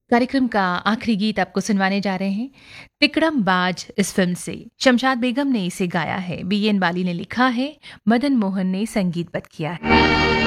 कार्यक्रम का आखिरी गीत आपको सुनवाने जा रहे हैं तिकड़म बाज इस फिल्म से। शमशाद बेगम ने इसे गाया है, बीएन बाली ने लिखा है, मदन मोहन ने संगीतबद्ध किया है।